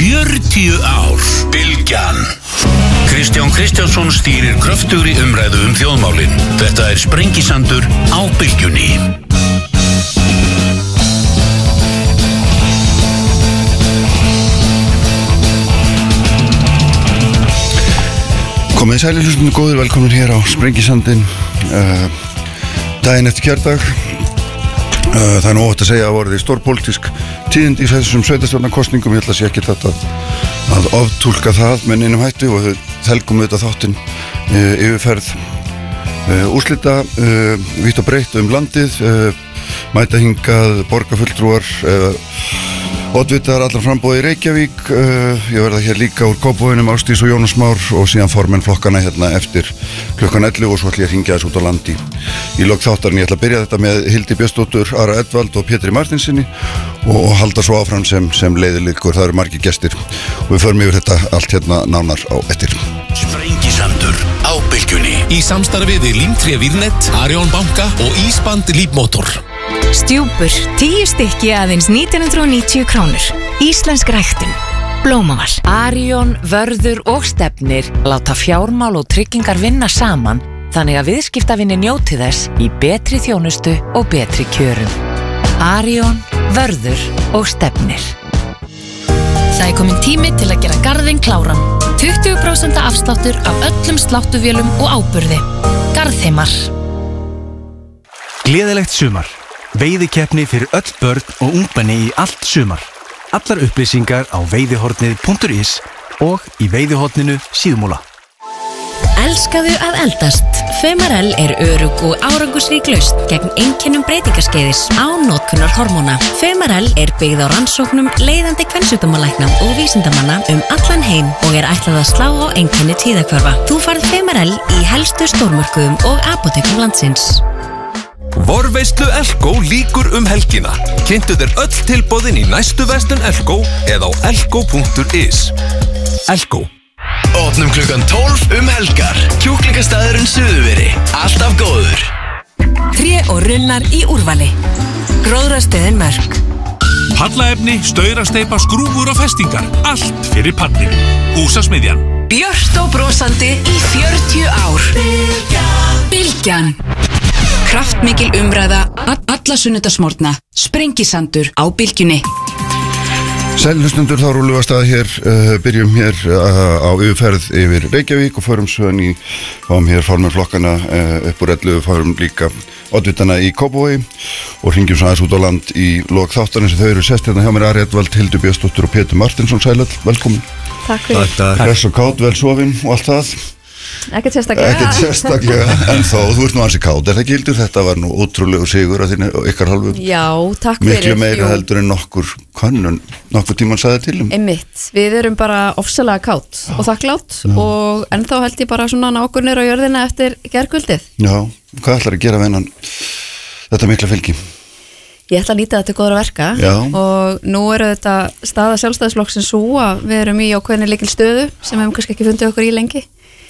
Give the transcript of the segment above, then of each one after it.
40 ár. Bylgjan. Kristján Kristjánsson stýrir kröftugri umræðu þjóðmálin. Þetta Sprengisandur á Bylgjunni. Komið sælir hlustundu góðir, velkomin hér á Sprengisandinn daginn eftir kjördag. Það nú ótt að segja að voruð í stórpólitísk tíðindi í þessum sveitarstjórnarkosningum. Ég ætla að sé ekki þetta að oftúlka það með neinum hætti og helgum þetta þáttinn yfirferð úrslita vítt og breytt landið, mæta hingað borgarfulltrúar oddvitar allar framboði í Reykjavík. Ég verða hér líka úr Kópavoginum, Ásdís og Jónas Már, og síðan formenn flokkana hérna eftir klukkan 11 og svo ætla ég að hringja þess út á landi í lok þáttarinn. Ég ætla að byrja þetta með Hildi Björnsdóttur, Ara Edvald og Pétri Martinsinni og halda svo áfram sem leiðilikur. Það eru margir gestir og við förum yfir þetta allt hérna nánar á eftir. Sprengisandur á Bylgjunni. Í samstarfi við Límtré Vírnet, Arion banka og Ísband Lífmótor. Stjúpur, 10 stykki aðeins 1990 krónur. Íslensk ræktun. Blómaval. Arion, Vörður og Stefnir láta fjármál og tryggingar vinna saman þannig að viðskiptavinni njóti þess í betri þjónustu og betri kjörum. Arion, Vörður og Stefnir. Það komin tími til að gera garðinn kláran. 20% afsláttur af öllum sláttuvélum og áburði. Garðheimar. Gleðilegt sumar. Veiðikeppni fyrir öll börn og ungmenni í allt sumar. Allar upplýsingar á veiðihornið.is og í veiðihorninu síðumúla. Elskaðu að eldast. Femarel örugg og árangursrík lausn gegn einkennum breytingaskeiðis án notkunar hormóna. Femarel byggð á rannsóknum leiðandi kvensjúkdómalækna og vísindamanna allan heim og ætlað að slá á einkenni tíðahvörfa. Þú farð Femarel í helstu stórmörkuðum og apótekum landsins. Vorveislu Elko líkur helgina. Kynntu þér öll tilboðin í næstu verslun Elko eða á elko.is. Elko. Opnum klukkan 12 helgar. Kjúklingastæðurinn Suðurveri. Alltaf góður. Tré og runnar í úrvali. Gróðrastöðin Mörk. Pallaefni, staurasteypa, skrúfur og festingar. Allt fyrir pallin. Húsasmiðjan. Björt og brosandi í 40 ár. Bylgjan. Kraftmikil umræða alla sunnudagsmorgna. Sprengisandur á Bylgjunni. Sæluhlustundur, þá rúlum við að staða hér, byrjum hér á yfirferð yfir Reykjavík og förum sögn fáum hér formenn flokkana upp úr 11, fáum líka oddvitana í Kópavogi og hringjum svo aðeins út á land í lok þáttarins. Þau eru sest hérna hjá mér, Ari Edvald, Hildi Björnsdóttur og Pétur Martinsson. Sæl öll, velkomin. Takk fyrir. Hress og kát, vel sofin og allt það. Ekkert sérstaklega. En þó, þú ert nú ansi kát, það ekki Hildur? Þetta var nú ótrúlegur sigur að ykkar hálfu. Já, takk fyrir. Miklu meira heldur en nokkur tímann sagði til Einmitt, við erum bara ofsalega kát og þakklátt og ennþá held ég bara svona nákur niður á jörðina eftir gærkvöldið. Já, hvað ætlar að gera við þetta mikla fylgi? Ég ætla að nýta þetta til góðra verka. Já. Og nú þetta staða Sjálfstæðisflokksins svo að við erum í ákveðinni lykilstöðu sem við hefum kannski ekki fundið okkur í lengi.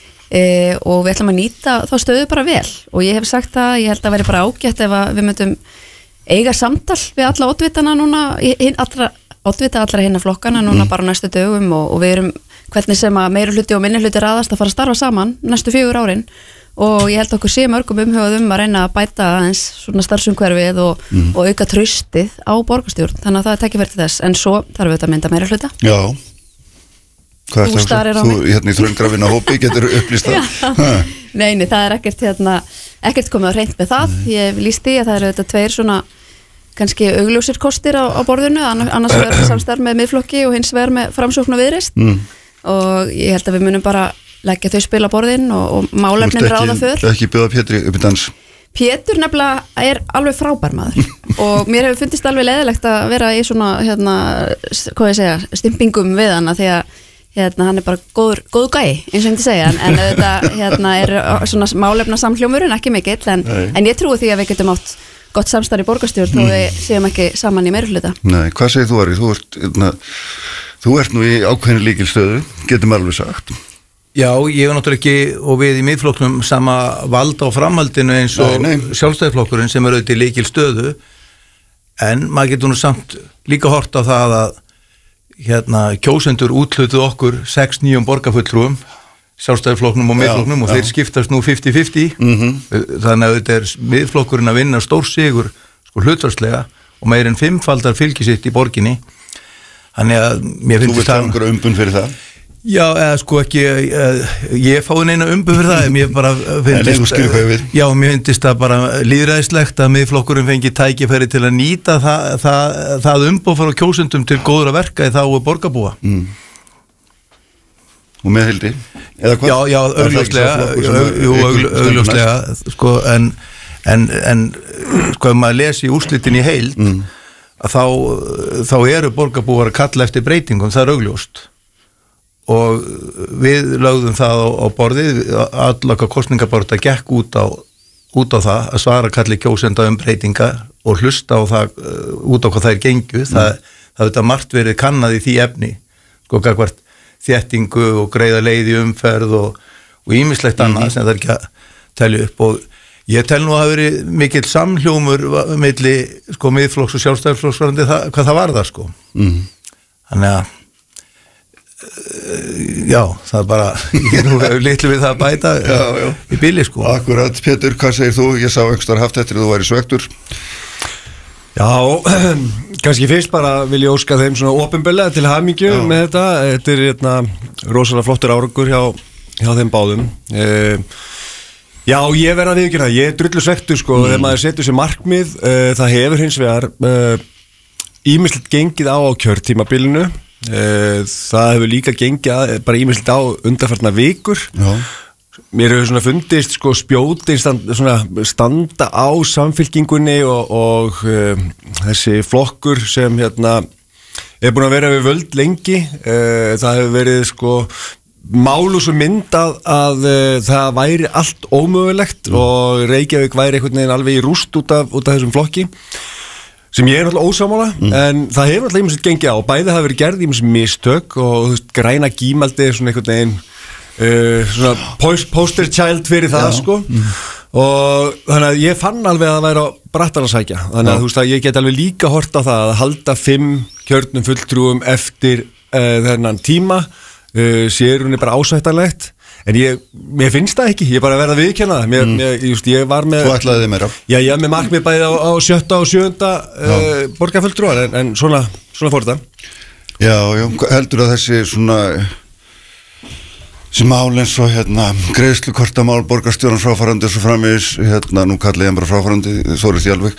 Og við ætlum að nýta þá stöðu bara vel og ég hef sagt það, ég held að veri bara ágætt ef við myndum eiga samtal við alla oddvitana núna, oddvita allra hinna flokkana núna bara næstu dögum og við erum hvernig sem að meiri hluti og minni hluti raðast að fara að starfa saman næstu 4 árin og ég held okkur sé mörgum umhugað að reyna að bæta aðeins svona starfsumhverfið og auka traustið á borgarstjórn, þannig að það tækifæri til þess en svo þarf við að mynda meiri hluta. Já. Hvað þú hérna í þröngrafina hópi getur upplýst það? Nei, það ekkert komið á hreint með það. Ég lýst því að það eru þetta 2 svona kannski augljósir kostir á borðinu, annars verður samstarf með Miðflokki og hins vegar með Framsókn og Viðreisn og ég held að við munum bara leggja þau spil á borðin og málefnin ráða för. Þú ekki bjóða Pétri upp í dans? Pétur nefnilega alveg frábær maður og mér hefur fundist alveg leiðilegt að vera í svona hvað ég segja, stimpingum við hana því að hann bara góð gæi eins og ég myndi segja en þetta svona málefna samhljómurinn ekki mikill en ég trúi því að við getum átt gott samstarf í borgarstjórn og við séum ekki saman í meirihluta. Nei, hvað segir þú, Ari? Þú ert nú í ákveðinni lykilstöðu, getum alveg sagt. Já, ég var náttúrulega ekki og við í miðflokknum sama valda á framhaldinu eins og Sjálfstæðisflokkurinn sem auðvitað í lykilstöðu en maður getur nú samt líka hort á það að kjósendur útlutuð okkur 6 nýjum borgarfulltrúum, Sjálfstæðisflokknum og Miðflokknum og þeir skiptast nú 50-50 þannig að þetta Miðflokkurinn að vinna stór sigur sko hlutfallslega og meir en 5-faldar fylgisitt í borginni þannig að mér finnst það einhverja umbun fyrir það? Já, eða sko ekki ég fái neina umbun fyrir það mér bara finnst það bara lýðræðislegt að Miðflokkurinn fengi tækifæri til að nýta það umboð frá kjósendum til góðra verka í þágu borgarbúa og meðhildi já, augljóslega sko, en sko, ef maður lesi úrslitin í heild þá eru borgarbúar að kalla eftir breytingum, það er augljóst og við lögðum það á borðið allaka kosningabarta gekk út á það að svara kalli kjósenda breytinga og hlusta á það út á hvað það gengju það þetta margt verið kannað í því efni sko, gagvart þéttingu og greiða leið í umferð og ýmislegt annað sem það ekki að telja upp og ég tel nú að hafa verið mikill samhljómur milli sko Miðflokks og Sjálfstæðisflokks hvað það var það sko þannig að já, það er bara ég nú hefur litlu við það að bæta í bili sko. Akkurat, Pétur, hvað segir þú? Ég sá einhverstaðar haft eftir að þú væri svektur Já, kannski fyrst bara vil ég óska þeim svona opinberlega til hamingju með þetta. Þetta er rosalega flottur árangur hjá þeim báðum. Já, ég verð að viðurkenna það. Ég er drullu svektur sko þegar maður setur sér markmið. Það hefur hins vegar ýmislegt gengið á kjörtímabilinu. Það hefur líka gengið bara ýmislegt á undanfarna vikur. Já. Mér hefur svona fundist sko spjótin standa á samfylkingunni og þessi flokkur sem er búin að vera við völd lengi. Það hefur verið sko málu svo mynd að það væri allt ómögulegt og Reykjavík væri einhvern veginn alveg í rúst út af þessum flokki sem ég er náttúrulega ósammála en það hefur náttúrulega ýmislegt gengið á bæði hafa verið gerð ýmis mistök og græna gímaldi svona einhvern veginn svona poster child fyrir það sko og þannig að ég fann alveg að það væri á brattan að sækja þannig að þú veist að ég get alveg líka hort á það að halda 5 kjörnum fulltrúum eftir þennan tíma sér hún bara ásættanlegt en mér finnst það ekki, ég bara verða að viðkenna það ég var með þú ætlaði þið meira já, ég með markmið bæði á 7. og 7. borgarfulltrúar en svona fór þetta Já, heldur að þessi svona sem mál eins og greiðslukortamál borgarstjórans fráfarandi og svo framvegis nú kalli ég bara fráfarandi þórið þjálfveg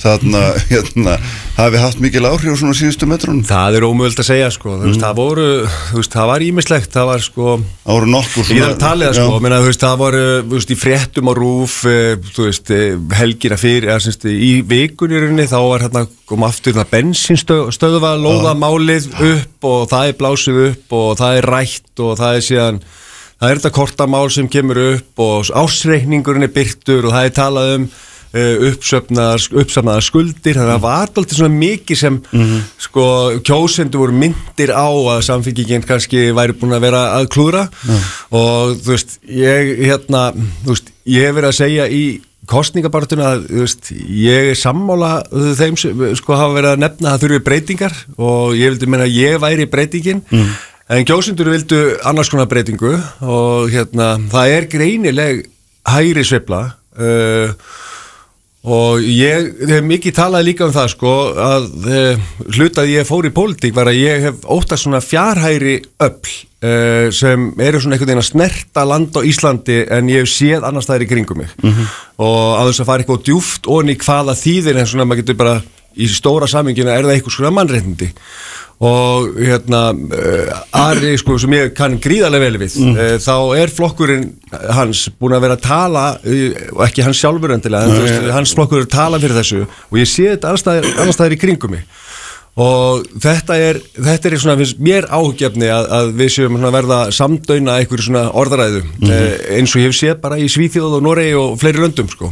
hafi haft mikil áhrif á svona síðustu metrunum það er ómögulegt að segja sko það var ýmislegt það var sko áru nokkur ég þarf að tala það sko það voru í fréttum á RÚV helgina fyrir í vikunni þá var kom aftur bensinstöðva lóðamálið upp og það er blásið upp og það er rætt og það er síðan það er þetta kortamál sem kemur upp og ásreikningurinn er birtur og það er talað uppsafnaðar skuldir þannig að það var alltaf svona mikið sem sko kjósendur voru myndir á að samfylkingin kannski væri búin að vera að klúðra og þú veist ég hef verið að segja í kosningabartuna að ég er sammála þeim sem sko hafa verið að nefna að það þurfi breytingar og ég vildi meina að ég væri breytingin en kjósendur vildu annars konar breytingu og það er greinileg hægri sveifla og ég hef mikið talað líka það sko að hluta að ég fór í pólitík var að ég hef óttast svona fjárhægri öfl sem eru svona einhvern veginn að snerta land á Íslandi en ég hef séð annars staðar í kringum mig og að þess að fara eitthvað djúft onni hvaða þýðir en svona maður getur bara í stóra samhenginu það eitthvað svona mannréttindi og Ari sko sem ég kann gríðarlega vel við þá er flokkurinn hans búin að vera að tala og ekki hans sjálfur endilega en hans flokkur er að tala fyrir þessu og ég sé þetta annars staðar í kringum mig og þetta er svona mér áhugjefni að við séum að verða samdauna einhverju svona orðaræðu eins og ég hef séð bara í Svíþjóð og Noregi og fleiri löndum sko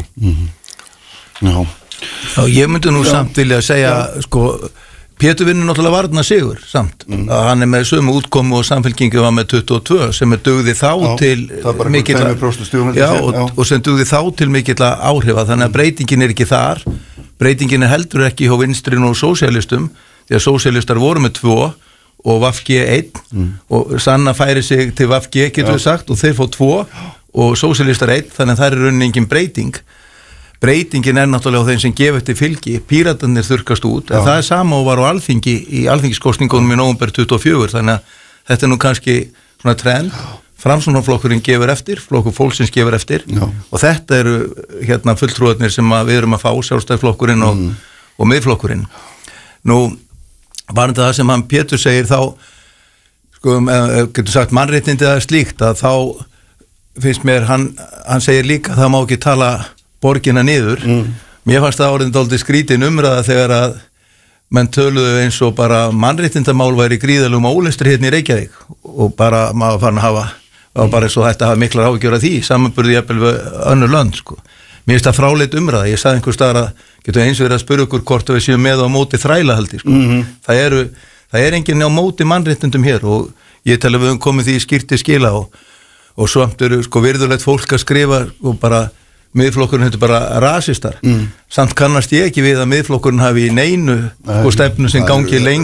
Já, ég myndi nú samt vilja segja sko Pétur vinnur náttúrulega varna sigur samt að hann með sömu útkomu og samfylkingi var með 22 sem dugði þá til mikilla og sem dugði þá til mikilla áhrifa þannig að breytingin er ekki þar breytingin er heldur ekki hjá vinstrinu og sósíalistum því að sósíalistar voru með 2 og VFG 1 og Sanna færi sig til VFG getur við sagt og þeir fá 2 og sósíalistar 1 þannig að það er raunin engin breytingin náttúrulega á þeim sem gefa eftir fylgi Píratarnir þurrkast út en það er sama og var á Alþingi í alþingiskosningunum í nóvember 24 þannig að þetta er nú kannski svona trend Framsóknarflokkurinn gefur eftir, flokkur fólksins gefur eftir og þetta eru fulltrúarnir sem við erum að fá Sjálfstæðisflokkurinn og Miðflokkurinn. Nú var þetta það sem hann Pétur segir þá, sko, getur sagt mannréttindi eða slíkt að þá finnst mér, hann segir líka að það má ekki tala borgina niður. Mér fannst það orðin dálítið skrítin umræða þegar að menn töluðu eins og bara mannréttindamál væri gríðalum ólestri hérna í Reykjavík og bara maður fann að hafa og bara eins og þetta hafa miklar áhyggjur af því samanburði jafnvel við önnur lönd sko. Mér finnst það fráleit umræða, ég sagði einhvers staðar að getur eins verið að spyrja okkur hvort við séum með á móti þrælahaldi sko. Það er enginn á móti mannréttindum hér og ég tel að við höfum komið því skýrt til skila og samt eru sko virðulegt fólk að skrifa og bara Miðflokkurinn þetta bara rasistar samt kannast ég ekki við að Miðflokkurinn hafi í neinu sko stefnu sem gangi